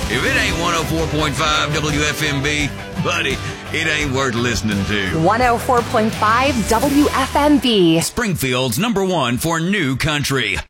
If it ain't 104.5 WFMB, buddy, it ain't worth listening to. 104.5 WFMB. Springfield's #1 for new country.